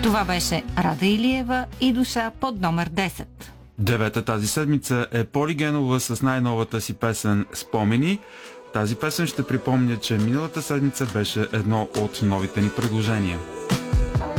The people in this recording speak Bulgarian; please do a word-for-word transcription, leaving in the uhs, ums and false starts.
Това беше Рада Илиева и Душа под номер десет. Девета тази седмица е Поли Генова с най-новата си песен "Спомени". Тази песен ще припомня, че миналата седмица беше едно от новите ни предложения.